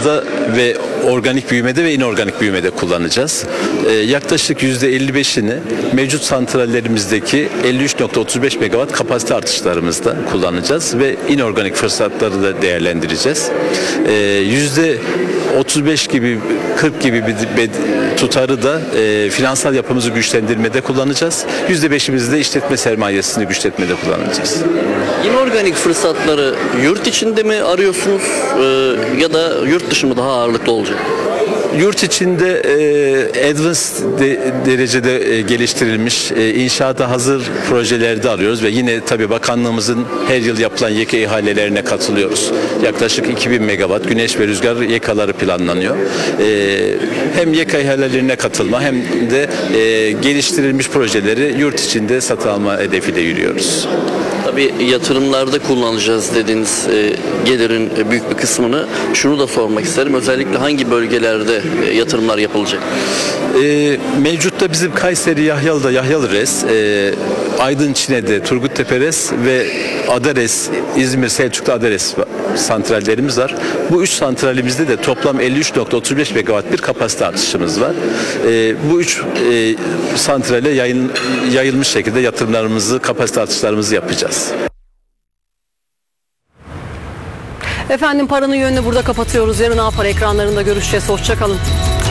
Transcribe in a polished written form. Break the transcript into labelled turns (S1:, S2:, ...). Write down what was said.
S1: satışlarda ve organik büyümede ve inorganik büyümede kullanacağız. Yaklaşık %55'ini mevcut santrallerimizdeki 53.35 megawatt kapasite artışlarımızda kullanacağız ve inorganik fırsatları da değerlendireceğiz. %35 gibi 40 gibi bir tutarı da finansal yapımızı güçlendirmede kullanacağız. %5'imizi de işletme sermayesini güçletmede kullanacağız.
S2: İnorganik fırsatları yurt içinde mi arıyorsunuz ya da yurt dışı mı daha ağırlıklı olacak?
S1: Yurt içinde advanced derecede geliştirilmiş inşaata hazır projelerde arıyoruz ve yine tabii bakanlığımızın her yıl yapılan YEKA ihalelerine katılıyoruz. Yaklaşık 2000 megawatt güneş ve rüzgar YEKA'ları planlanıyor. Hem YEKA ihalelerine katılma hem de geliştirilmiş projeleri yurt içinde satın alma hedefiyle yürüyoruz.
S2: Tabii yatırımlarda kullanacağız dediğiniz gelirin büyük bir kısmını şunu da sormak isterim. Özellikle hangi bölgelerde yatırımlar yapılacak?
S1: Mevcutta bizim Kayseri Yahyalı'da Yahyalı RES, Aydın Çine'de Turguttepe RES ve Adares, İzmir Selçuk'ta Adares santrallerimiz var. Bu üç santralimizde de toplam 53.35 megawatt bir kapasite artışımız var. Bu üç santrale yayılmış şekilde yatırımlarımızı, kapasite artışlarımızı yapacağız.
S3: Efendim paranın yönünü burada kapatıyoruz. Yarın A Haber ekranlarında görüşeceğiz. Hoşça kalın.